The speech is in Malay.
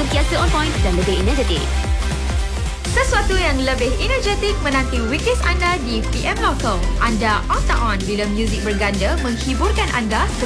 sentiasa on point dan lebih energetik. Sesuatu yang lebih energetik menanti weekdays anda di PM Local. Anda on tak on bila muzik berganda menghiburkan anda